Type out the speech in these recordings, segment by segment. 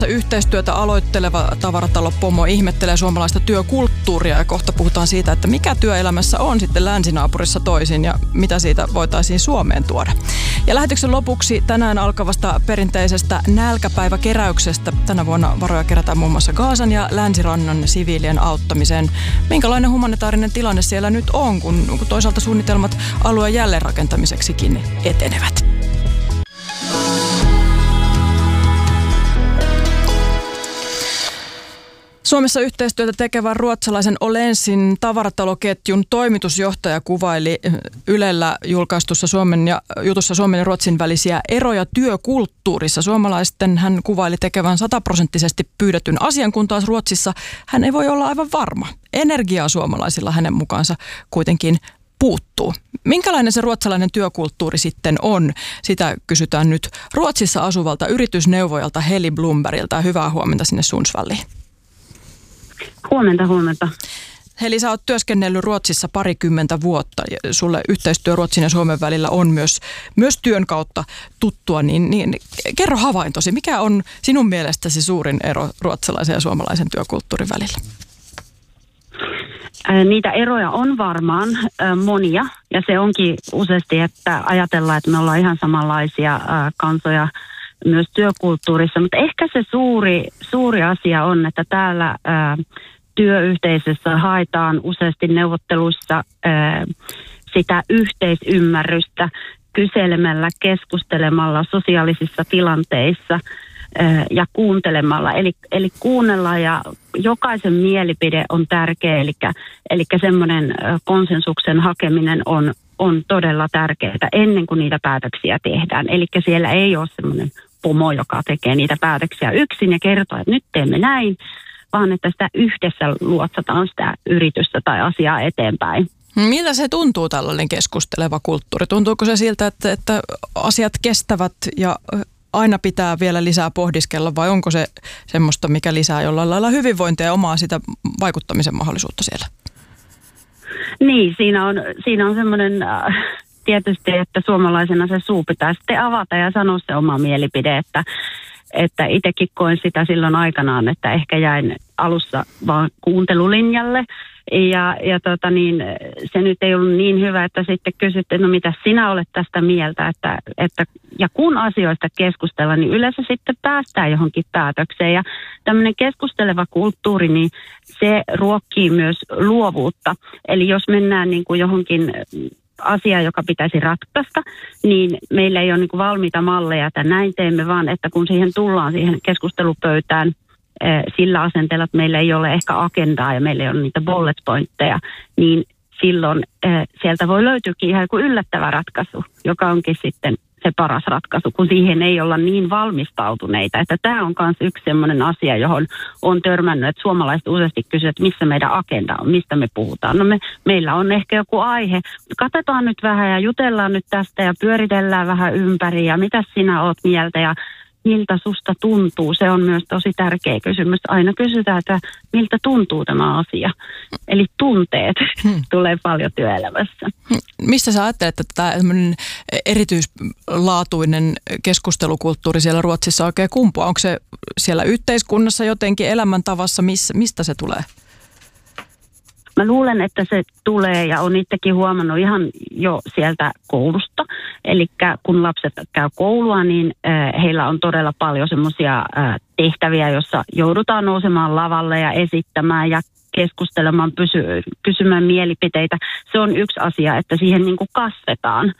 Yhteistyötä aloitteleva tavaratalo Pomo ihmettelee suomalaista työkulttuuria ja kohta puhutaan siitä, että mikä työelämässä on sitten länsinaapurissa toisin ja mitä siitä voitaisiin Suomeen tuoda. Ja lähetyksen lopuksi tänään alkavasta perinteisestä nälkäpäiväkeräyksestä. Tänä vuonna varoja kerätään muun muassa Gazan ja Länsirannan siviilien auttamiseen. Minkälainen humanitaarinen tilanne siellä nyt on, kun toisaalta suunnitelmat alueen jälleenrakentamiseksikin etenevät? Suomessa yhteistyötä tekevän ruotsalaisen Åhlénsin tavarataloketjun toimitusjohtaja kuvaili Ylellä julkaistussa jutussa Suomen ja Ruotsin välisiä eroja työkulttuurissa. Suomalaisten hän kuvaili tekevän 100% pyydetyn asian, kun taas Ruotsissa hän ei voi olla aivan varma. Energiaa suomalaisilla hänen mukaansa kuitenkin puuttuu. Minkälainen se ruotsalainen työkulttuuri sitten on? Sitä kysytään nyt Ruotsissa asuvalta yritysneuvojalta Heli Blombergilta. Hyvää huomenta sinne Sundsvalliin. Huomenta. Heli, sä oot työskennellyt Ruotsissa 20 vuotta. Sulle yhteistyö Ruotsin ja Suomen välillä on myös työn kautta tuttua. Niin kerro havaintosi, mikä on sinun mielestäsi suurin ero ruotsalaisen ja suomalaisen työkulttuurin välillä? Niitä eroja on varmaan monia, ja se onkin useasti, että ajatellaan, että me ollaan ihan samanlaisia kansoja myös työkulttuurissa, mutta ehkä se suuri asia on, että täällä työyhteisössä haetaan useasti neuvotteluissa sitä yhteisymmärrystä kyselemällä, keskustelemalla sosiaalisissa tilanteissa ja kuuntelemalla. Eli kuunnellaan ja jokaisen mielipide on tärkeä, eli semmoinen konsensuksen hakeminen on todella tärkeää ennen kuin niitä päätöksiä tehdään. Eli siellä ei ole semmoinen pomo, joka tekee niitä päätöksiä yksin ja kertoo, että nyt teemme näin, vaan että sitä yhdessä luotsataan sitä yritystä tai asiaa eteenpäin. Miltä se tuntuu tällainen keskusteleva kulttuuri? Tuntuuko se siltä, että asiat kestävät ja aina pitää vielä lisää pohdiskella, vai onko se semmoista, mikä lisää jollain lailla hyvinvointia ja omaa sitä vaikuttamisen mahdollisuutta siellä? Niin, siinä on semmoinen tietysti, että suomalaisena se suu pitää sitten avata ja sanoa se oma mielipide, että itsekin koin sitä silloin aikanaan, että ehkä jäin alussa vaan kuuntelulinjalle ja se nyt ei ollut niin hyvä, että sitten kysyttiin, että no mitä sinä olet tästä mieltä, että ja kun asioista keskustellaan, niin yleensä sitten päästään johonkin päätökseen ja tämmöinen keskusteleva kulttuuri, niin se ruokkii myös luovuutta, eli jos mennään niin kuin johonkin asia, joka pitäisi ratkaista, niin meillä ei ole niin kuin valmiita malleja, että näin teemme, vaan että kun siihen tullaan siihen keskustelupöytään sillä asenteella, että meillä ei ole ehkä agendaa ja meillä ei ole niitä bullet pointteja, niin silloin sieltä voi löytyäkin ihan joku yllättävä ratkaisu, joka onkin sitten se paras ratkaisu, kun siihen ei olla niin valmistautuneita. Että tämä on myös yksi sellainen asia, johon on törmännyt, että suomalaiset useasti kysyvät, että missä meidän agenda on, mistä me puhutaan. No meillä on ehkä joku aihe. Katsotaan nyt vähän ja jutellaan nyt tästä ja pyöritellään vähän ympäri ja mitä sinä oot mieltä ja miltä susta tuntuu. Se on myös tosi tärkeä kysymys. Aina kysytään, että miltä tuntuu tämä asia. Eli tunteet tulee paljon työelämässä. Mistä sä ajattelet, että tämä erityislaatuinen keskustelukulttuuri siellä Ruotsissa oikein kumpuaa? Onko se siellä yhteiskunnassa jotenkin elämäntavassa? Mistä se tulee? Mä luulen, että se tulee ja on itsekin huomannut ihan jo sieltä koulusta. Eli kun lapset käy koulua, niin heillä on todella paljon semmoisia tehtäviä, joissa joudutaan nousemaan lavalle ja esittämään ja keskustelemaan, kysymään mielipiteitä. Se on yksi asia, että siihen niin kuin kasvetaan.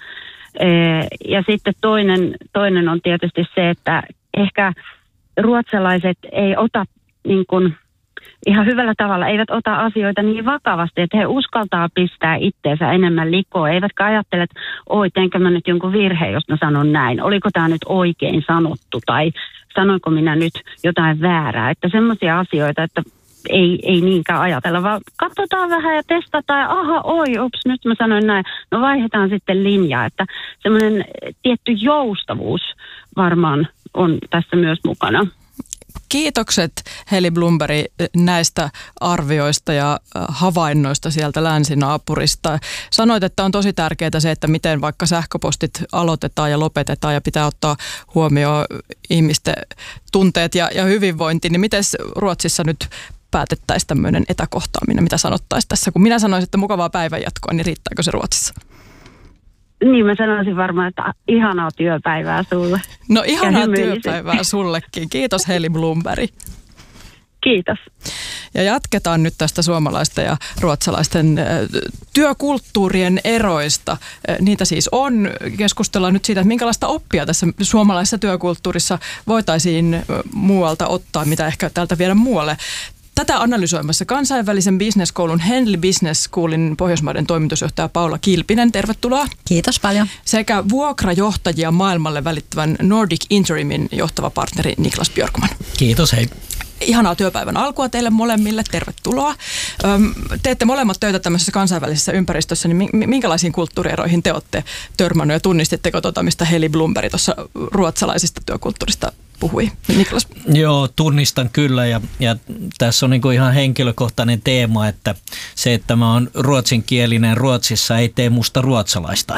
Ja sitten toinen on tietysti se, että ehkä ruotsalaiset ei ota niin kuin ihan hyvällä tavalla, eivät ota asioita niin vakavasti, että he uskaltaa pistää itteensä enemmän likoon. Eivätkä ajattele, että teenkö mä nyt jonkun virheen, jos mä sanon näin. Oliko tämä nyt oikein sanottu tai sanoinko minä nyt jotain väärää. Että semmoisia asioita, että ei niinkään ajatella, vaan katsotaan vähän ja testataan. Nyt mä sanoin näin. No vaihdetaan sitten linjaa, että semmoinen tietty joustavuus varmaan on tässä myös mukana. Kiitokset Heli Blomberg näistä arvioista ja havainnoista sieltä länsinaapurista. Sanoit, että on tosi tärkeää se, että miten vaikka sähköpostit aloitetaan ja lopetetaan ja pitää ottaa huomioon ihmisten tunteet ja hyvinvointi. Niin miten Ruotsissa nyt päätettäisiin tämmöinen etäkohtaaminen? Mitä sanottaisiin tässä? Kun minä sanoisin, että mukavaa päivänjatkoa, niin riittääkö se Ruotsissa? Niin mä sanoisin varmaan, että ihanaa työpäivää sulle. No ihanaa työpäivää sullekin. Kiitos Heli Blomberg. Kiitos. Ja jatketaan nyt tästä suomalaisten ja ruotsalaisten työkulttuurien eroista. Niitä siis on. Keskustellaan nyt siitä, että minkälaista oppia tässä suomalaisessa työkulttuurissa voitaisiin muualta ottaa, mitä ehkä täältä viedä muualle. Tätä analysoimassa kansainvälisen business-koulun Henley Business Schoolin Pohjoismaiden toimitusjohtaja Paula Kilpinen. Tervetuloa. Kiitos paljon. Sekä vuokrajohtajia maailmalle välittävän Nordic Interimin johtava partneri Niklas Björkman. Kiitos, hei. Ihanaa työpäivän alkua teille molemmille. Tervetuloa. Teette molemmat töitä tämmöisessä kansainvälisessä ympäristössä, niin minkälaisiin kulttuurieroihin te olette törmänneet ja tunnistitteko mistä Heli Blomberg tuossa ruotsalaisista työkulttuurista puhui? Niklas? Joo, tunnistan kyllä ja tässä on niin kuin ihan henkilökohtainen teema, että se, että mä oon ruotsinkielinen Ruotsissa ei tee musta ruotsalaista.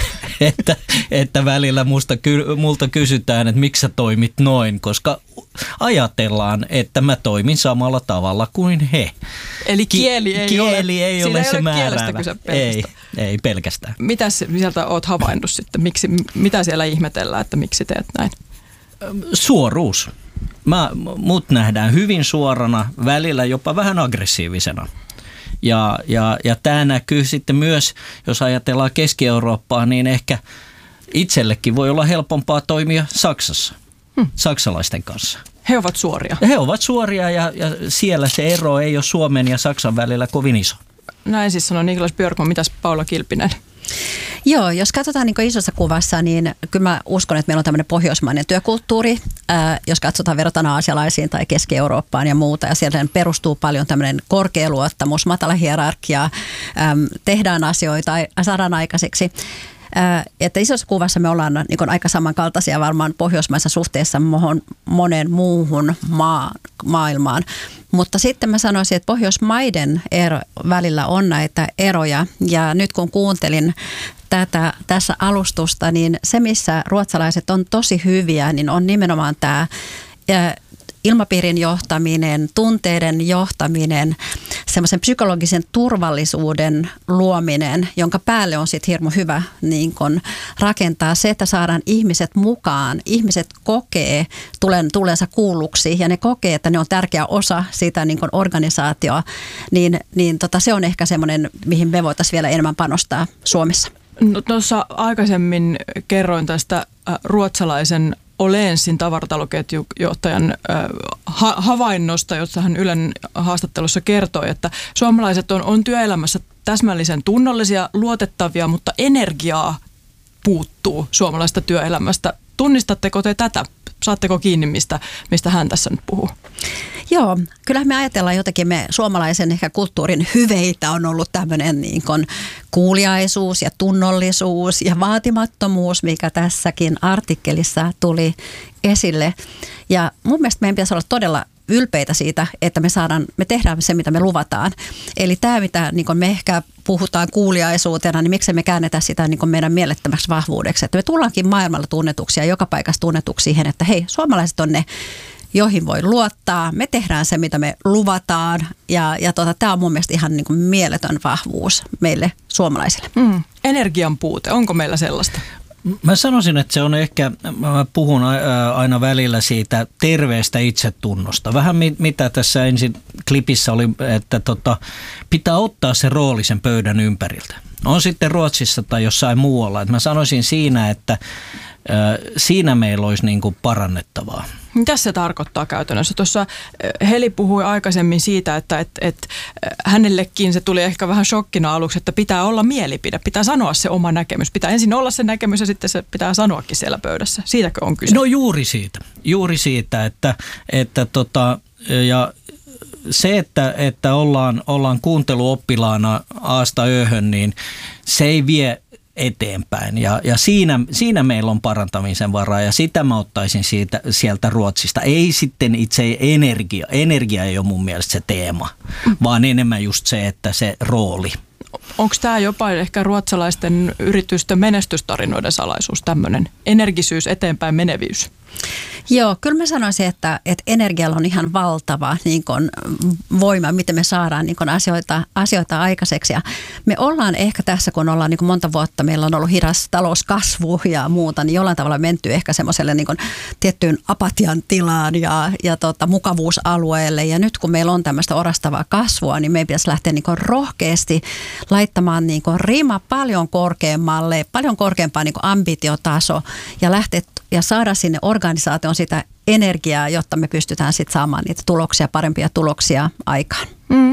että välillä multa kysytään, että miksi sä toimit noin, koska ajatellaan, että mä toimin samalla tavalla kuin he. Eli kieli ei ole se määräävä. Ei pelkästään. Mitä sieltä oot havainnut sitten? Mitä siellä ihmetellään, että miksi teet näin? Suoruus. Mut nähdään hyvin suorana, välillä jopa vähän aggressiivisena. Ja tämä näkyy sitten myös, jos ajatellaan Keski-Eurooppaa, niin ehkä itsellekin voi olla helpompaa toimia Saksassa, saksalaisten kanssa. He ovat suoria. He ovat suoria ja siellä se ero ei ole Suomen ja Saksan välillä kovin iso. Näin siis sanoi Niklas Björkman. Mitäs Paula Kilpinen? Joo, jos katsotaan niin isossa kuvassa, niin kyllä mä uskon, että meillä on tämmöinen pohjoismainen työkulttuuri, jos katsotaan verrataan aasialaisiin tai Keski-Eurooppaan ja muuta, ja siellä perustuu paljon tämmöinen korkea luottamus, matala hierarkia, tehdään asioita, saadaan aikaiseksi. Että isossa kuvassa me ollaan niin aika samankaltaisia varmaan pohjoismaissa suhteessa moneen muuhun maailmaan. Mutta sitten mä sanoisin, että Pohjoismaiden välillä on näitä eroja. Ja nyt kun kuuntelin tässä alustusta, niin se missä ruotsalaiset on tosi hyviä, niin on nimenomaan tämä ilmapiirin johtaminen, tunteiden johtaminen, semmoisen psykologisen turvallisuuden luominen, jonka päälle on sitten hirmu hyvä niin kun rakentaa se, että saadaan ihmiset mukaan. Ihmiset kokee tulleensa kuulluksi ja ne kokee, että ne on tärkeä osa siitä niin kun organisaatioa, niin se on ehkä semmoinen, mihin me voitaisiin vielä enemmän panostaa Suomessa. No, tuossa aikaisemmin kerroin tästä ruotsalaisen Olensin tavarataloketjujohtajan havainnosta, jossa hän Ylen haastattelussa kertoi, että suomalaiset on työelämässä täsmällisen tunnollisia, luotettavia, mutta energiaa puuttuu suomalaista työelämästä. Tunnistatteko te tätä? Saatteko kiinni, mistä hän tässä nyt puhuu? Joo, kyllähän me ajatellaan jotenkin, me suomalaisen ehkä kulttuurin hyveitä on ollut tämmöinen niin kuin kuuliaisuus ja tunnollisuus ja vaatimattomuus, mikä tässäkin artikkelissa tuli esille. Ja mun mielestä meidän pitäisi olla todella ylpeitä siitä, että me tehdään se, mitä me luvataan. Eli tämä, mitä niin me ehkä puhutaan kuuliaisuutena, niin miksi me käännetä sitä niin meidän mielettömäksi vahvuudeksi. Että me tullaankin maailmalla tunnetuksi ja joka paikassa tunnetuksi siihen, että hei, suomalaiset on ne, joihin voi luottaa. Me tehdään se, mitä me luvataan ja tämä on mun mielestä ihan niin kuin mieletön vahvuus meille suomalaisille. Energian puute, onko meillä sellaista? Mä sanoisin, että se on ehkä, mä puhun aina välillä siitä terveestä itsetunnosta. Vähän mitä tässä ensin klipissä oli, että pitää ottaa se rooli sen pöydän ympäriltä. On sitten Ruotsissa tai jossain muualla. Et mä sanoisin siinä, että siinä meillä olisi niin kuin parannettavaa. Mitä se tarkoittaa käytännössä? Tuossa Heli puhui aikaisemmin siitä, että hänellekin se tuli ehkä vähän shokkina aluksi, että pitää olla mielipide, pitää sanoa se oma näkemys. Pitää ensin olla se näkemys ja sitten se pitää sanoakin siellä pöydässä. Siitäkö on kyse? No juuri siitä, että ja se, että ollaan kuunteluoppilaana aasta ööhön, niin se ei vie eteenpäin. Ja siinä meillä on parantamisen varaa ja sitä mä ottaisin sieltä Ruotsista. Ei sitten itse energia. Energia ei ole mun mielestä se teema, vaan enemmän just se, että se rooli. Onko tämä jopa ehkä ruotsalaisten yritysten menestystarinoiden salaisuus, tämmöinen energisyys, eteenpäin menevyys? Joo, kyllä mä sanoisin, että energialla on ihan valtava niin kun, voima, miten me saadaan niin kun asioita aikaiseksi. Ja me ollaan ehkä tässä, kun ollaan niin kun monta vuotta, meillä on ollut hidas talouskasvu ja muuta, niin jollain tavalla menty ehkä semmoiselle niin kun tiettyyn apatian tilaan ja mukavuusalueelle. Ja nyt kun meillä on tämmöistä orastavaa kasvua, niin meidän pitäisi lähteä niin kun rohkeasti laittamaan niin kun rima paljon korkeammalle, paljon korkeampaa niin kun ambitiotaso ja lähteä ja saada sinne organisaation sitä energiaa, jotta me pystytään sitten saamaan niitä tuloksia, parempia tuloksia aikaan.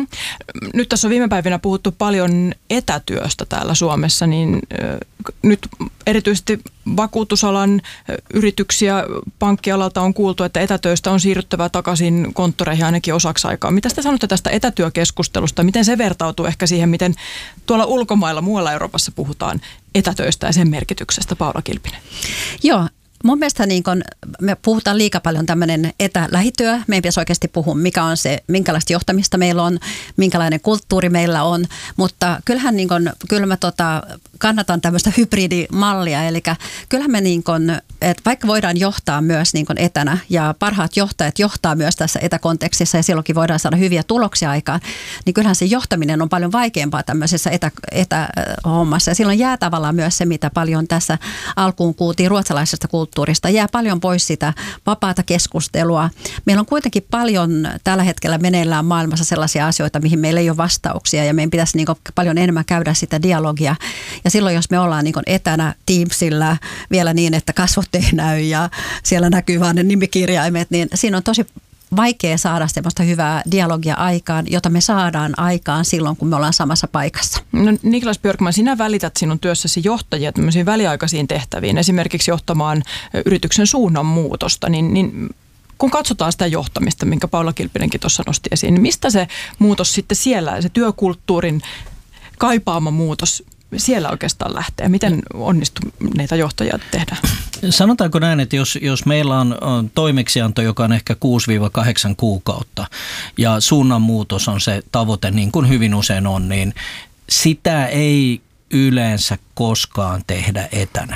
Nyt tässä on viime päivinä puhuttu paljon etätyöstä täällä Suomessa, niin nyt erityisesti vakuutusalan yrityksiä pankkialalta on kuultu, että etätöistä on siirryttävä takaisin konttoreihin ainakin osaksi aikaa. Mitä te sanotte tästä etätyökeskustelusta? Miten se vertautuu ehkä siihen, miten tuolla ulkomailla, muualla Euroopassa puhutaan etätöistä ja sen merkityksestä? Paula Kilpinen. Joo. Mun mielestä niin kun me puhutaan liikaa paljon tämmöinen etälähityö. Meidän pitäisi oikeasti puhua, mikä on se, minkälaista johtamista meillä on, minkälainen kulttuuri meillä on. Mutta kyllähän niin kun, kyllä mä kannatan tämmöistä hybridimallia. Eli kyllähän me niin kun, että vaikka voidaan johtaa myös niin kun etänä ja parhaat johtajat johtaa myös tässä etäkontekstissa ja silloinkin voidaan saada hyviä tuloksia aikaan, niin kyllähän se johtaminen on paljon vaikeampaa tämmöisessä etähommassa. Ja silloin jää tavallaan myös se, mitä paljon tässä alkuun kuultiin ruotsalaisesta kulttuurista. Jää paljon pois sitä vapaata keskustelua. Meillä on kuitenkin paljon tällä hetkellä meneillään maailmassa sellaisia asioita, mihin meillä ei ole vastauksia ja meidän pitäisi niin kuin paljon enemmän käydä sitä dialogia. Ja silloin, jos me ollaan niin kuin etänä Teamsillä vielä niin, että kasvot ei näy ja siellä näkyy vaan ne nimikirjaimet, niin siinä on tosi vaikea saada semmoista hyvää dialogia aikaan, jota me saadaan aikaan silloin, kun me ollaan samassa paikassa. No, Niklas Björkman, sinä välität sinun työssäsi johtajia tämmöisiin väliaikaisiin tehtäviin, esimerkiksi johtamaan yrityksen suunnanmuutosta, niin kun katsotaan sitä johtamista, minkä Paula Kilpinenkin tuossa nosti esiin, niin mistä se muutos sitten siellä, se työkulttuurin kaipaama muutos siellä oikeastaan lähtee? Miten onnistuneita johtajia tehdään? Sanotaanko näin, että jos meillä on toimeksianto, joka on ehkä 6-8 kuukautta ja suunnanmuutos on se tavoite, niin kuin hyvin usein on, niin sitä ei yleensä koskaan tehdä etänä.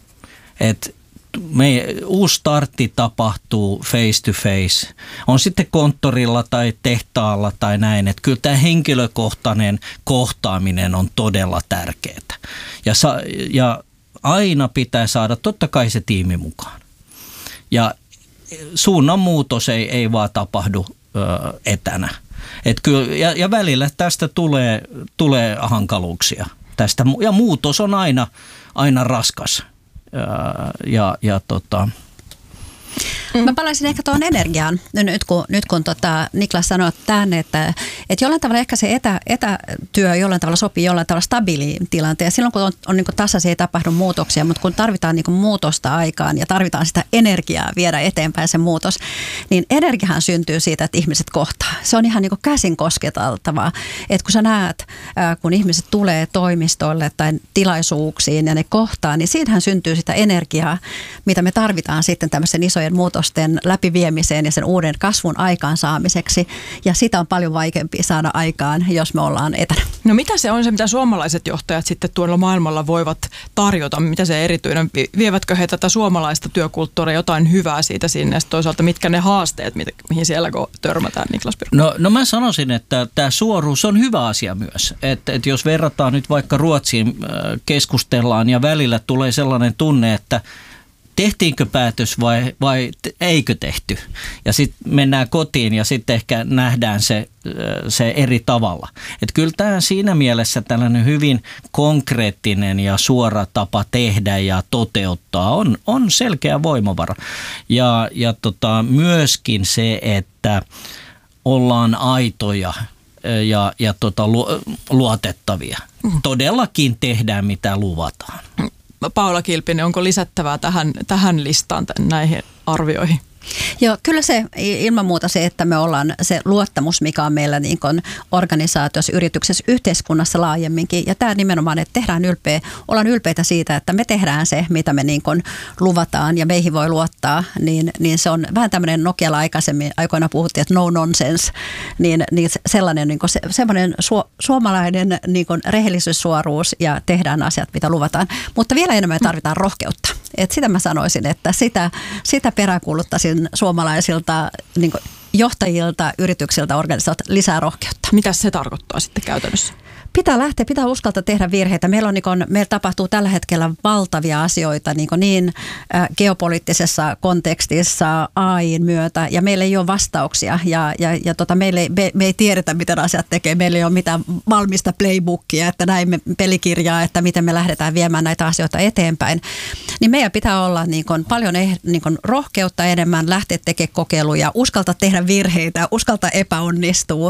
Uusi startti tapahtuu face to face. On sitten konttorilla tai tehtaalla tai näin. Että kyllä tämä henkilökohtainen kohtaaminen on todella tärkeää. Ja aina pitää saada totta kai se tiimi mukaan. Ja suunnanmuutos ei vaan tapahdu etänä. Ja välillä tästä tulee hankaluuksia. Ja muutos on aina raskas. Mä palaisin ehkä tuohon energiaan, nyt kun Niklas sanoi tämän, että jollain tavalla ehkä se etätyö jollain tavalla sopii jollain tavalla stabiiliin tilanteen. Silloin kun on niin kuin tasaisia ei tapahdu muutoksia, mutta kun tarvitaan niin kuin muutosta aikaan ja tarvitaan sitä energiaa viedä eteenpäin se muutos, niin energiahan syntyy siitä, että ihmiset kohtaa. Se on ihan niin kuin käsin kosketeltavaa, että kun sä näet, kun ihmiset tulee toimistoille tai tilaisuuksiin ja ne kohtaa, niin siitähän syntyy sitä energiaa, mitä me tarvitaan sitten tämmöisen isojen muutosten läpiviemiseen ja sen uuden kasvun aikaansaamiseksi. Ja sitä on paljon vaikeampia saada aikaan, jos me ollaan etänä. No mitä se on se, mitä suomalaiset johtajat sitten tuolla maailmalla voivat tarjota? Mitä se erityinen? Vievätkö he tätä suomalaista työkulttuuria jotain hyvää siitä sinne? Ja toisaalta mitkä ne haasteet, mihin siellä törmätään, Niklas Björkman? No mä sanoisin, että tämä suoruus on hyvä asia myös. Että jos verrataan nyt vaikka Ruotsiin, keskustellaan ja välillä tulee sellainen tunne, että tehtiinkö päätös vai eikö tehty? Ja sitten mennään kotiin ja sitten ehkä nähdään se eri tavalla. Että kyllä tämä siinä mielessä tällainen hyvin konkreettinen ja suora tapa tehdä ja toteuttaa on selkeä voimavara. Ja myöskin se, että ollaan aitoja ja luotettavia. Todellakin tehdään mitä luvataan. Paula Kilpinen, onko lisättävää tähän listaan näihin arvioihin? Joo, kyllä se ilman muuta se, että me ollaan se luottamus, mikä on meillä niin kuin organisaatiossa, yrityksessä, yhteiskunnassa laajemminkin. Ja tämä nimenomaan, että ollaan ylpeitä siitä, että me tehdään se, mitä me niin kuin luvataan ja meihin voi luottaa. Niin se on vähän tämmöinen Nokialla aikaisemmin, aikoina puhuttiin, että no nonsense, niin sellainen niin kuin semmoinen suomalainen niin kuin rehellisyyssuoruus ja tehdään asiat, mitä luvataan. Mutta vielä enemmän tarvitaan rohkeutta. Et sitä mä sanoisin, että sitä peräänkuuluttaisin suomalaisilta niin kuin johtajilta, yrityksiltä, organisaatioilta lisää rohkeutta. Mitä se tarkoittaa sitten käytännössä? Pitää uskaltaa tehdä virheitä. Meillä tapahtuu tällä hetkellä valtavia asioita niin geopoliittisessa kontekstissa AI:n myötä ja meillä ei ole vastauksia me ei tiedetä, miten asiat tekee. Meillä ei ole mitään valmista playbookia, että näin pelikirjaa, että miten me lähdetään viemään näitä asioita eteenpäin. Niin meidän pitää olla paljon rohkeutta enemmän, lähteä tekemään kokeiluja, uskaltaa tehdä virheitä, uskaltaa epäonnistua.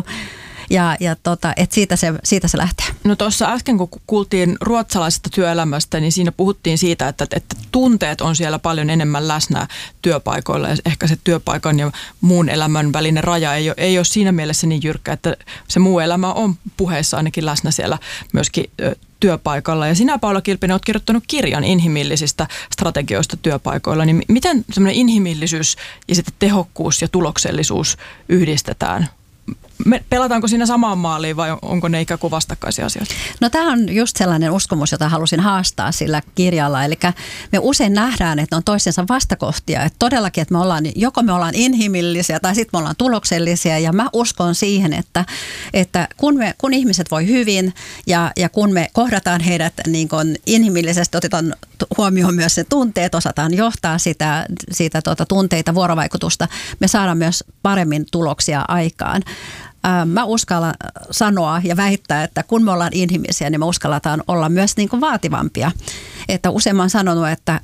Et siitä se lähtee. No tuossa äsken, kun kuultiin ruotsalaisesta työelämästä, niin siinä puhuttiin siitä, että tunteet on siellä paljon enemmän läsnä työpaikoilla. Ja ehkä se työpaikan ja muun elämän välinen raja ei ole siinä mielessä niin jyrkkä, että se muu elämä on puheissa ainakin läsnä siellä myöskin työpaikalla. Ja sinä, Paula Kilpinen, olet kirjoittanut kirjan inhimillisistä strategioista työpaikoilla. Niin miten semmoinen inhimillisyys ja sitten tehokkuus ja tuloksellisuus yhdistetään? Pelataanko siinä samaan maaliin vai onko ne ikään kuin vastakkaisia asioita? No tämä on just sellainen uskomus, jota halusin haastaa sillä kirjalla. Eli me usein nähdään, että ne on toistensa vastakohtia. Että todellakin, että me ollaan inhimillisiä tai sitten me ollaan tuloksellisia. Ja mä uskon siihen, että kun ihmiset voi hyvin ja kun me kohdataan heidät niin kuin inhimillisesti, otetaan huomioon myös se tunteet, osataan johtaa sitä tunteita, vuorovaikutusta, me saadaan myös paremmin tuloksia aikaan. Mä uskallan sanoa ja väittää, että kun me ollaan inhimillisiä, niin me uskalletaan olla myös niin kuin vaativampia. Että usein mä oon sanonut, että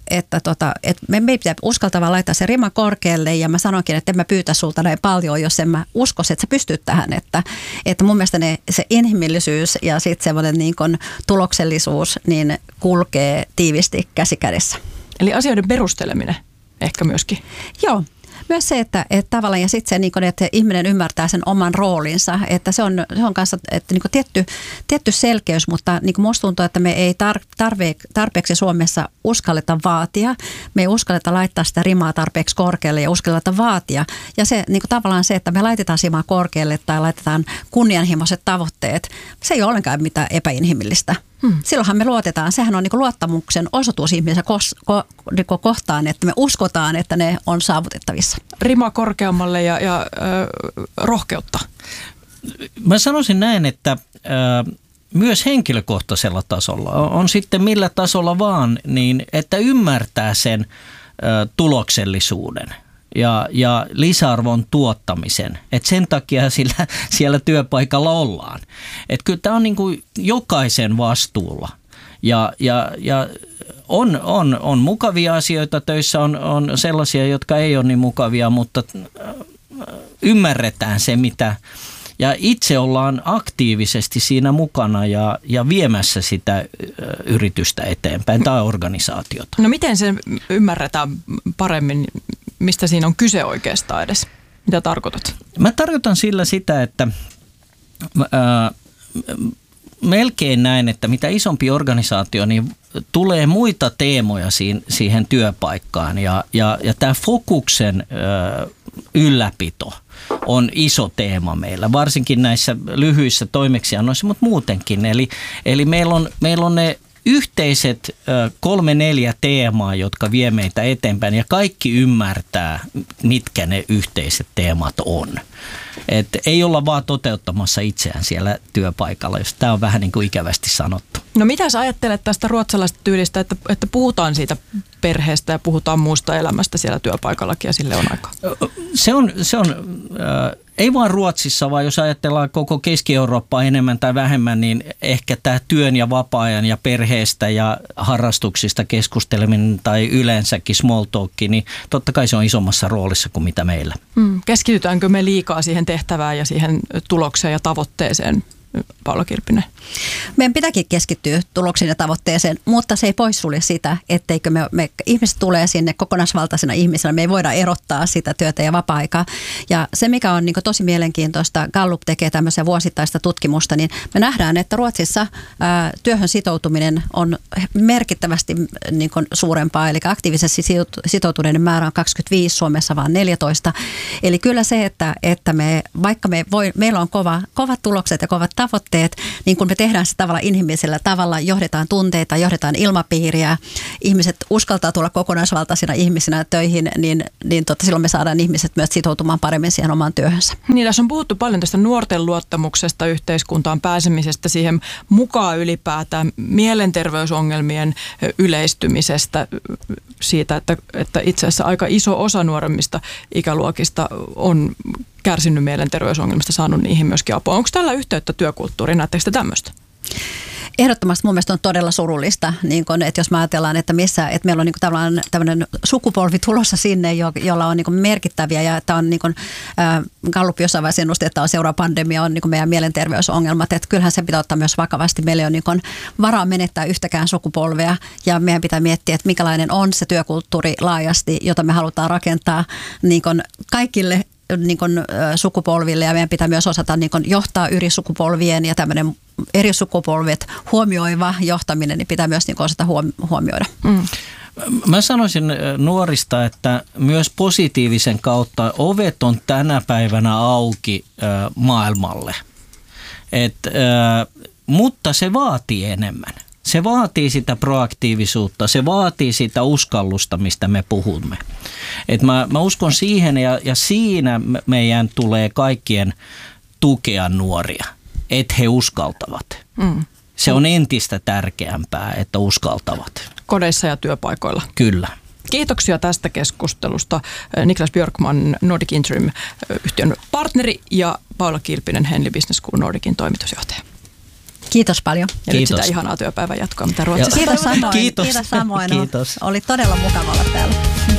me pitää uskaltavaa laittaa se rima korkealle ja mä sanonkin, että en mä pyytä sulta näin paljon, jos en mä uskoisi, että sä pystyt tähän. Että mun mielestä se inhimillisyys ja sitten semmoinen niin kuin tuloksellisuus niin kulkee tiivisti käsi kädessä. Eli asioiden perusteleminen ehkä myöskin. Joo. Myös se, että tavallaan ja sitten se, että ihminen ymmärtää sen oman roolinsa, että se on kanssa että tietty selkeys, mutta musta tuntuu, että me ei tarpeeksi Suomessa uskalleta vaatia, me ei uskalleta laittaa sitä rimaa tarpeeksi korkealle ja uskalleta vaatia. Ja se tavallaan se, että me laitetaan rimaa korkealle tai laitetaan kunnianhimoiset tavoitteet, se ei ole ollenkaan mitään epäinhimillistä. Silloinhan me luotetaan, sehän on luottamuksen osoitus ihmisen kohtaan, että me uskotaan, että ne on saavutettavissa. Rima korkeammalle ja rohkeutta. Mä sanoisin näin, että myös henkilökohtaisella tasolla, on sitten millä tasolla vaan, niin että ymmärtää sen tuloksellisuuden ja lisäarvon tuottamisen. Että sen takia siellä työpaikalla ollaan. Että kyllä tämä on niin kuin jokaisen vastuulla. Ja on mukavia asioita töissä, on sellaisia, jotka ei ole niin mukavia, mutta ymmärretään se, mitä. Ja itse ollaan aktiivisesti siinä mukana ja viemässä sitä yritystä eteenpäin tai organisaatiota. No miten se ymmärretään paremmin? Mistä siinä on kyse oikeastaan edes? Mitä tarkoitat? Mä tarkoitan sillä sitä, että melkein näin, että mitä isompi organisaatio, niin tulee muita teemoja siihen työpaikkaan. Ja tämä fokuksen ylläpito on iso teema meillä, varsinkin näissä lyhyissä toimeksiannoissa, mutta muutenkin. Eli meillä on ne yhteiset 3-4 teemaa, jotka vie meitä eteenpäin ja kaikki ymmärtää, mitkä ne yhteiset teemat on. Et ei olla vaan toteuttamassa itseään siellä työpaikalla, jos tämä on vähän niin kuin ikävästi sanottu. No mitä sä ajattelet tästä ruotsalaisesta tyylistä, että puhutaan siitä perheestä ja puhutaan muusta elämästä siellä työpaikallakin ja sille on aikaa? Se on ei vaan Ruotsissa, vaan jos ajatellaan koko Keski-Eurooppaa enemmän tai vähemmän, niin ehkä tämä työn ja vapaa-ajan ja perheestä ja harrastuksista keskusteleminen tai yleensäkin small talk, niin totta kai se on isommassa roolissa kuin mitä meillä. Keskitytäänkö me liikaa siihen tehtävään ja siihen tulokseen ja tavoitteeseen Paula Kilpinen? Meidän pitääkin keskittyä tuloksiin ja tavoitteeseen, mutta se ei poissulje sitä, etteikö me ihmiset tulee sinne kokonaisvaltaisena ihmisenä. Me ei voida erottaa sitä työtä ja vapaa-aikaa. Ja se, mikä on niin kuin tosi mielenkiintoista, Gallup tekee tämmöisiä vuosittaista tutkimusta, niin me nähdään, että Ruotsissa työhön sitoutuminen on merkittävästi niin kuin suurempaa, eli aktiivisesti sitoutuneiden määrä on 25, Suomessa vaan 14. Eli kyllä se, että vaikka meillä on kovat tulokset ja kovat tavoitteet, niin kun me tehdään se tavalla inhimillisellä tavalla, johdetaan tunteita, johdetaan ilmapiiriä, ihmiset uskaltaa tulla kokonaisvaltaisina ihmisinä töihin, niin silloin me saadaan ihmiset myös sitoutumaan paremmin siihen omaan työhönsä. Niin, tässä on puhuttu paljon tästä nuorten luottamuksesta, yhteiskuntaan pääsemisestä, siihen mukaan ylipäätään, mielenterveysongelmien yleistymisestä, siitä, että itse asiassa aika iso osa nuoremmista ikäluokista on kärsinyt mielenterveysongelmista, saanut niihin myöskin apua. Onko tällä yhteyttä työkulttuuriin? Näettekö te tämmöistä? Ehdottomasti mun mielestä on todella surullista, niin kun, että jos me ajatellaan, että meillä on niin kuin tämmöinen sukupolvi tulossa sinne, jolla on niin kuin merkittäviä, ja että on niin kuin, Gallup jossain vaiheessa ennusti, että seuraava pandemia on niin kuin meidän mielenterveysongelmat, että kyllähän se pitää ottaa myös vakavasti. Meillä ei ole niin kuin varaa menettää yhtäkään sukupolvea, ja meidän pitää miettiä, että minkälainen on se työkulttuuri laajasti, jota me halutaan rakentaa niin kuin kaikille niin kuin sukupolville, ja meidän pitää myös osata niin kuin johtaa eri sukupolvien, ja tämmöinen eri sukupolvet huomioiva johtaminen niin pitää myös niin kuin osata huomioida. Mä sanoisin nuorista, että myös positiivisen kautta ovet on tänä päivänä auki maailmalle. Mutta se vaatii enemmän. Se vaatii sitä proaktiivisuutta, se vaatii sitä uskallusta, mistä me puhumme. Mä uskon siihen, ja siinä meidän tulee kaikkien tukea nuoria, että he uskaltavat. Se on entistä tärkeämpää, että uskaltavat. Kodeissa ja työpaikoilla. Kyllä. Kiitoksia tästä keskustelusta. Niklas Björkman, Nordic Interim-yhtiön partneri, ja Paula Kilpinen, Henley Business School Nordicin toimitusjohtaja. Kiitos paljon. Ja kiitos. Nyt sitä ihanaa työpäivän jatkoa, mitä Ruotsissa. Kiitos samoin. Kiitos. Kiitos samoin. Kiitos. Oli todella mukava olla täällä.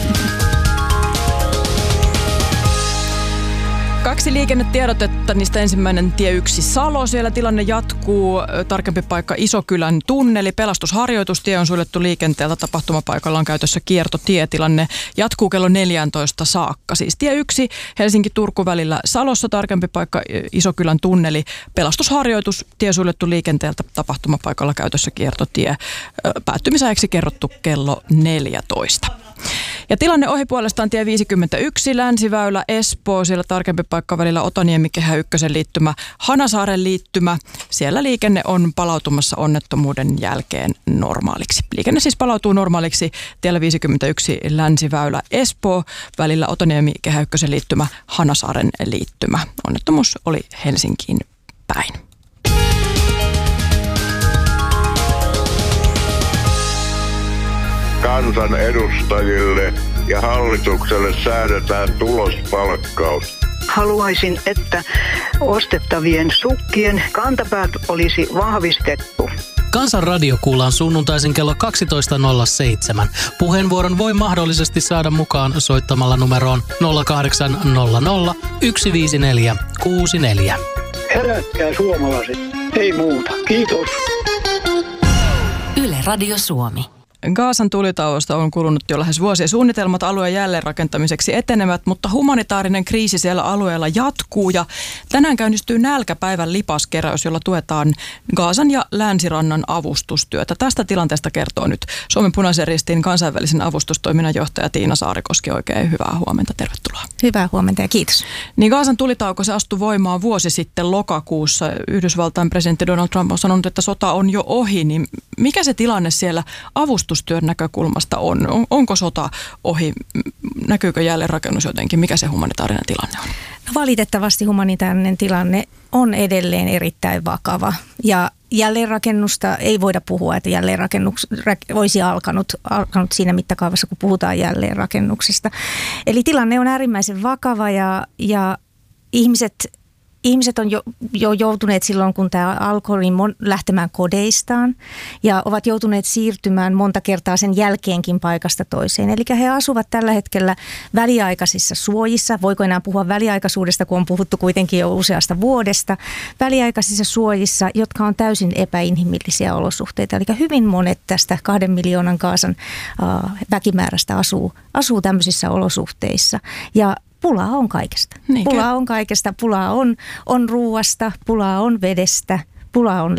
2 liikennetiedotetta, niistä ensimmäinen tie 1 Salo. Siellä tilanne jatkuu. Tarkempi paikka Isokylän tunneli. Pelastusharjoitustie on suljettu liikenteeltä. Tapahtumapaikalla on käytössä kiertotie. Tilanne jatkuu kello 14 saakka. Siis tie 1 Helsinki-Turku välillä Salossa. Tarkempi paikka Isokylän tunneli. Pelastusharjoitustie suljettu liikenteeltä. Tapahtumapaikalla käytössä kiertotie. Päättymisajaksi kerrottu kello 14. Ja tilanne ohi puolestaan tie 51, Länsiväylä, Espoo, siellä tarkempi paikka välillä Otaniemi, Kehä Ykkösen liittymä, Hanasaaren liittymä. Siellä liikenne on palautumassa onnettomuuden jälkeen normaaliksi. Liikenne siis palautuu normaaliksi tiellä 51, Länsiväylä, Espoo, välillä Otaniemi, Kehä Ykkösen liittymä, Hanasaaren liittymä. Onnettomuus oli Helsinkiin päin. Kansan edustajille ja hallitukselle säädetään tulospalkkaus. Haluaisin, että ostettavien sukkien kantapäät olisi vahvistettu. Kansan radio kuullaan sunnuntaisen kello 12.07. Puheenvuoron voi mahdollisesti saada mukaan soittamalla numeroon 0800 154 64. Herätkää suomalaiset, ei muuta. Kiitos. Yle Radio Suomi. Gazan tulitauosta on kulunut jo lähes vuosi. Suunnitelmat alueen jälleenrakentamiseksi etenevät, mutta humanitaarinen kriisi siellä alueella jatkuu. Ja tänään käynnistyy nälkäpäivän lipaskeräys, jolla tuetaan Gazan ja Länsirannan avustustyötä. Tästä tilanteesta kertoo nyt Suomen Punaisen Ristin kansainvälisen avustustoiminnan johtaja Tiina Saarikoski. Oikein hyvää huomenta, tervetuloa. Hyvää huomenta ja kiitos. Niin Gazan tulitauko, se astui voimaan vuosi sitten lokakuussa. Yhdysvaltain presidentti Donald Trump on sanonut, että sota on jo ohi. Niin mikä se tilanne siellä avustustyön näkökulmasta on? Onko sota ohi? Näkyykö jälleenrakennus jotenkin? Mikä se humanitaarinen tilanne on? No valitettavasti humanitaarinen tilanne on edelleen erittäin vakava. Ja jälleenrakennusta ei voida puhua, että jälleenrakennus olisi alkanut siinä mittakaavassa, kun puhutaan jälleenrakennuksesta. Eli tilanne on äärimmäisen vakava ja ihmiset ihmiset on jo joutuneet silloin, kun tämä alkoi, lähtemään kodeistaan ja ovat joutuneet siirtymään monta kertaa sen jälkeenkin paikasta toiseen. Eli he asuvat tällä hetkellä väliaikaisissa suojissa. Voiko enää puhua väliaikaisuudesta, kun on puhuttu kuitenkin jo useasta vuodesta. Väliaikaisissa suojissa, jotka on täysin epäinhimillisiä olosuhteita. Eli hyvin monet tästä 2 miljoonan Gazan väkimäärästä asuu tämmöisissä olosuhteissa. Ja pulaa on kaikesta. Pulaa on kaikesta. Pulaa on ruuasta, pulaa on vedestä, pulaa on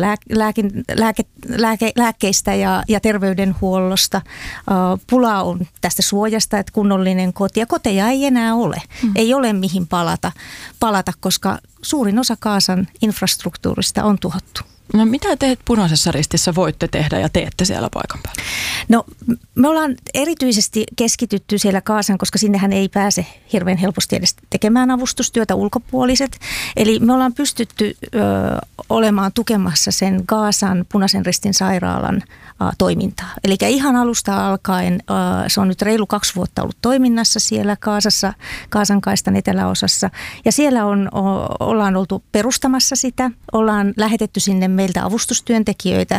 lääkkeistä ja terveydenhuollosta. Pulaa on tästä suojasta, että kunnollinen koti. Ja koteja ei enää ole. Ei ole mihin palata, koska suurin osa Gazan infrastruktuurista on tuhottu. No mitä te Punaisessa Ristissä voitte tehdä ja teette siellä paikan päällä? No me ollaan erityisesti keskitytty siellä Gazan, koska sinnehän ei pääse hirveän helposti edes tekemään avustustyötä ulkopuoliset. Eli me ollaan pystytty olemaan tukemassa sen Gazan Punaisen Ristin sairaalan toimintaa. Eli ihan alusta alkaen, se on nyt reilu 2 vuotta ollut toiminnassa siellä Gazan kaistan eteläosassa. Ja siellä ollaan oltu perustamassa sitä, ollaan lähetetty sinne meiltä avustustyöntekijöitä,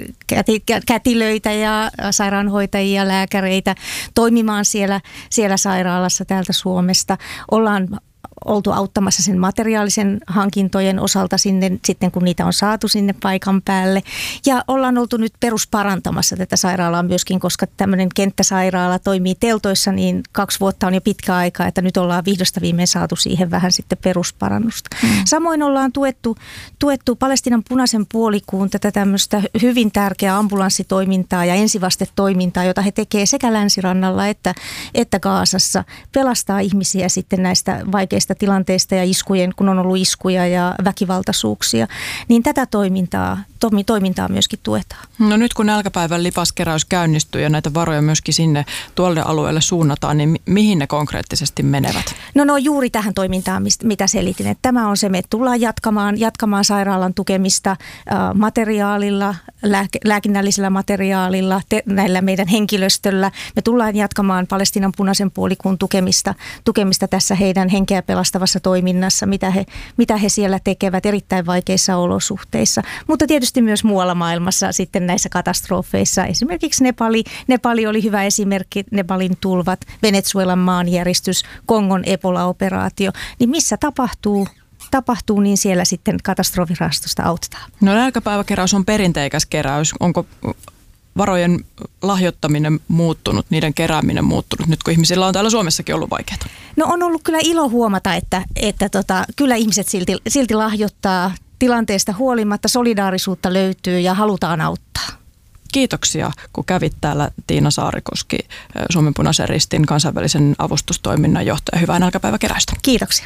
kätilöitä ja sairaanhoitajia, lääkäreitä toimimaan siellä sairaalassa täältä Suomesta. Ollaan oltu auttamassa sen materiaalisen hankintojen osalta sinne, sitten kun niitä on saatu sinne paikan päälle. Ja ollaan oltu nyt perusparantamassa tätä sairaalaa myöskin, koska tämmöinen kenttäsairaala toimii teltoissa, niin 2 vuotta on jo pitkä aika, että nyt ollaan vihdosta viimein saatu siihen vähän sitten perusparannusta. Samoin ollaan tuettu Palestiinan punaisen puolikuun tätä tämmöistä hyvin tärkeää ambulanssitoimintaa ja ensivastetoimintaa, jota he tekevät sekä länsirannalla että Gazassa, pelastaa ihmisiä sitten näistä vaikeista tilanteista ja iskujen, kun on ollut iskuja ja väkivaltaisuuksia, niin tätä toimintaa myöskin tuetaan. No nyt kun nälkäpäivän lipaskeräys käynnistyy ja näitä varoja myöskin sinne tuolle alueelle suunnataan, niin mihin ne konkreettisesti menevät? No juuri tähän toimintaan, mitä selitin, että tämä on se, me tullaan jatkamaan sairaalan tukemista materiaalilla, lääkinnällisellä materiaalilla, näillä meidän henkilöstöllä. Me tullaan jatkamaan Palestiinan punaisen puolikuun tukemista tässä heidän henkeä pelastavassa toiminnassa, mitä he siellä tekevät erittäin vaikeissa olosuhteissa. Mutta tietysti myös muualla maailmassa sitten näissä katastrofeissa. Esimerkiksi Nepali oli hyvä esimerkki, Nepalin tulvat, Venezuelan maanjäristys, Kongon Ebola-operaatio. Niin missä tapahtuu, niin siellä sitten katastrofirahastosta autetaan. No nälkäpäiväkeräys on perinteikäs keräys. Onko varojen lahjoittaminen muuttunut, niiden kerääminen muuttunut, nyt kun ihmisillä on täällä Suomessakin ollut vaikeaa? No on ollut kyllä ilo huomata, että kyllä ihmiset silti lahjoittaa tilanteesta huolimatta, solidaarisuutta löytyy ja halutaan auttaa. Kiitoksia, kun kävit täällä, Tiina Saarikoski, Suomen Punaisen Ristin kansainvälisen avustustoiminnan johtaja. Hyvää nälkäpäiväkeräystä. Kiitoksia.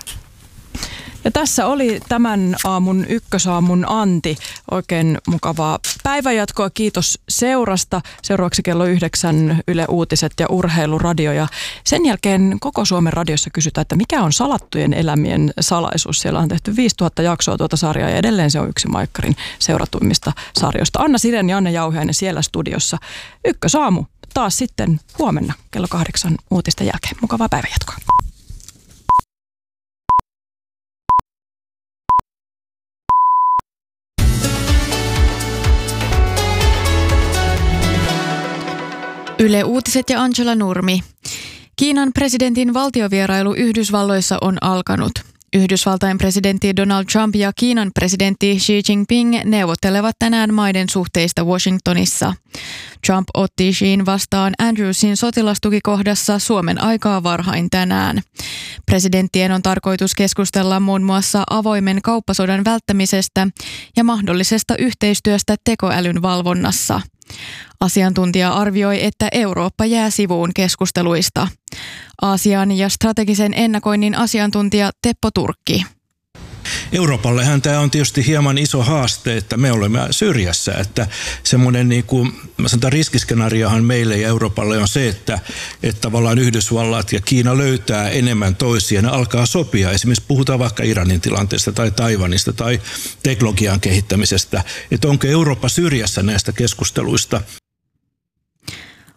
Ja tässä oli tämän aamun ykkösaamun anti. Oikein mukavaa päivänjatkoa. Kiitos seurasta. Seuraavaksi kello 9 Yle Uutiset ja Urheiluradio. Ja sen jälkeen koko Suomen radiossa kysytään, että mikä on salattujen elämien salaisuus. Siellä on tehty 5000 jaksoa tuota sarjaa ja edelleen se on yksi Maikkarin seuratuimmista sarjoista. Anna Siren ja Anne Jauhiainen siellä studiossa. Ykkösaamu taas sitten huomenna kello 8 uutisten jälkeen. Mukavaa päivänjatkoa. Yle Uutiset ja Angela Nurmi. Kiinan presidentin valtiovierailu Yhdysvalloissa on alkanut. Yhdysvaltain presidentti Donald Trump ja Kiinan presidentti Xi Jinping neuvottelevat tänään maiden suhteista Washingtonissa. Trump otti Xiin vastaan Andrewsin sotilastukikohdassa Suomen aikaa varhain tänään. Presidenttien on tarkoitus keskustella muun muassa avoimen kauppasodan välttämisestä ja mahdollisesta yhteistyöstä tekoälyn valvonnassa. Asiantuntija arvioi, että Eurooppa jää sivuun keskusteluista. Aasian ja strategisen ennakoinnin asiantuntija Teppo Turkki. Euroopanlehan tämä on tietysti hieman iso haaste, että me olemme syrjässä, että semmoinen riskiskenaariohan meille ja Euroopalle on se, että tavallaan Yhdysvallat ja Kiina löytää enemmän toisia, ne alkaa sopia. Esimerkiksi puhutaan vaikka Iranin tilanteesta tai Taiwanista tai teknologian kehittämisestä, että onko Eurooppa syrjässä näistä keskusteluista.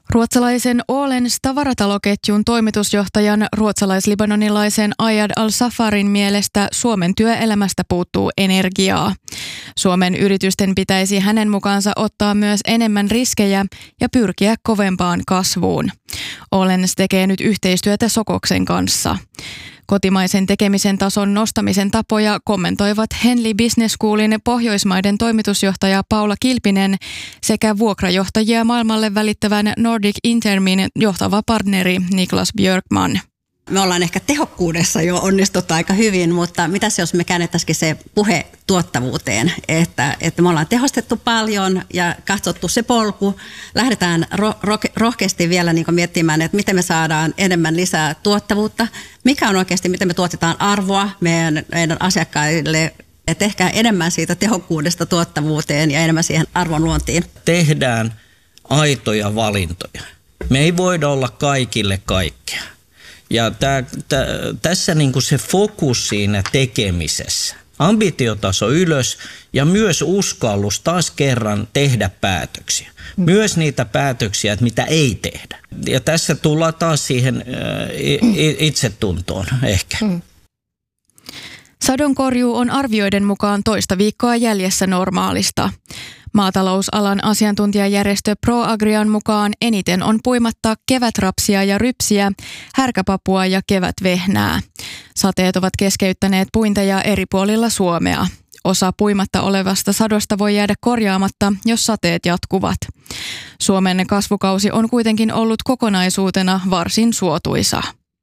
Ruotsalaisen Åhlens tavarataloketjun toimitusjohtajan ruotsalais-libanonilaisen Ayad al-Safarin mielestä Suomen työelämästä puuttuu energiaa. Suomen yritysten pitäisi hänen mukaansa ottaa myös enemmän riskejä ja pyrkiä kovempaan kasvuun. Åhlens tekee nyt yhteistyötä Sokoksen kanssa. Kotimaisen tekemisen tason nostamisen tapoja kommentoivat Henley Business Schoolin Pohjoismaiden toimitusjohtaja Paula Kilpinen sekä vuokrajohtajia maailmalle välittävän Nordic Intermin johtava partneri Niklas Björkman. Me ollaan ehkä tehokkuudessa jo onnistuttu aika hyvin, mutta mitäs jos me käännettäisikin se puhe tuottavuuteen, että me ollaan tehostettu paljon ja katsottu se polku. Lähdetään rohkeasti vielä niin kuin miettimään, että miten me saadaan enemmän lisää tuottavuutta, mikä on oikeasti, miten me tuotetaan arvoa meidän asiakkaille, että ehkä enemmän siitä tehokkuudesta tuottavuuteen ja enemmän siihen arvon luontiin. Tehdään aitoja valintoja. Me ei voida olla kaikille kaikkea. Ja tässä niinku se fokus siinä tekemisessä, ambitiotaso ylös ja myös uskallus taas kerran tehdä päätöksiä. Myös niitä päätöksiä, että mitä ei tehdä. Ja tässä tullaan taas siihen itsetuntoon ehkä. Sadonkorjuu on arvioiden mukaan toista viikkoa jäljessä normaalista. Maatalousalan asiantuntijajärjestö ProAgrian mukaan eniten on puimatta kevätrapsia ja rypsiä, härkäpapua ja kevätvehnää. Sateet ovat keskeyttäneet puinteja eri puolilla Suomea. Osa puimatta olevasta sadosta voi jäädä korjaamatta, jos sateet jatkuvat. Suomen kasvukausi on kuitenkin ollut kokonaisuutena varsin suotuisa.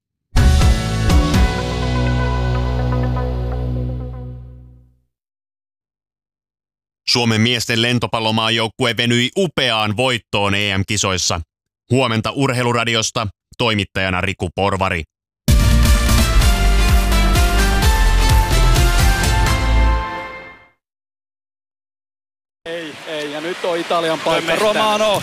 Suomen miesten lentopallomaajoukkue venyi upeaan voittoon EM-kisoissa. Huomenta Urheiluradiosta, toimittajana Riku Porvari. Ei, ja nyt on Italian paikka. Romano.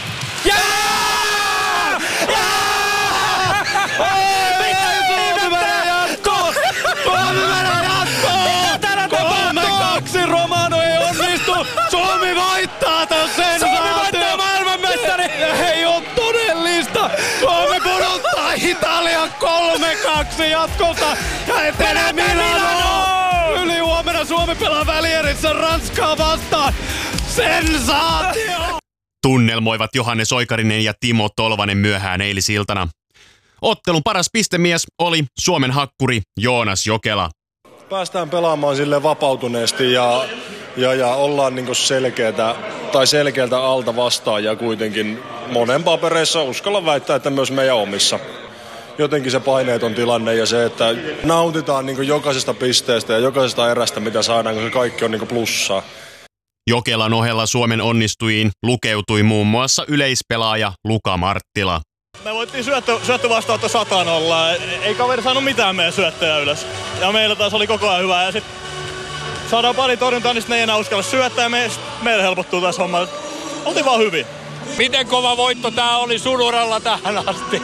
Romano ei onnistu! Suomi voittaa tämän sensaation! Suomi voittaa maailmanmestari! Ei ole todellista! Suomi pudottaa Italian 3-2 jatkolta ja etenee Milanoon! Yli huomenna Suomi pelaa välierissä Ranskaa vastaan! Sensaatio! Tunnelmoivat Johannes Oikarinen ja Timo Tolvanen myöhään eilisiltana. Ottelun paras pistemies oli Suomen hakkuri Joonas Jokela. Päästään pelaamaan sille vapautuneesti ja ollaan niinku selkeältä alta vastaan ja kuitenkin monen papereissa uskalla väittää, että myös meidän omissa. Jotenkin se paineeton tilanne ja se, että nautitaan niinku jokaisesta pisteestä ja jokaisesta erästä, mitä saadaan, koska kaikki on niinku plussaa. Jokelan ohella Suomen onnistujiin lukeutui muun muassa yleispelaaja Luka Marttila. Me voittiin syöttövastaanotto 100-0. Ei kaveri saanut mitään meidän syöttöjä ylös. Ja meillä taas oli koko ajan hyvä. Ja sit saadaan pari torjuntaa, niin ne ei enää uskalla syöttää. Ja meillä helpottuu tässä homma. Oltiin vaan hyvin. Miten kova voitto tää oli Suduralla tähän asti?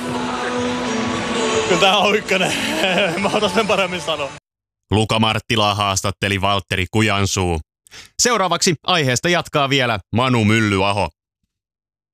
Kyllä tää on ykkönen. Mä otan sen paremmin sanoa. Luka Marttilaa haastatteli Valtteri Kujansuu. Seuraavaksi aiheesta jatkaa vielä Manu Myllyaho.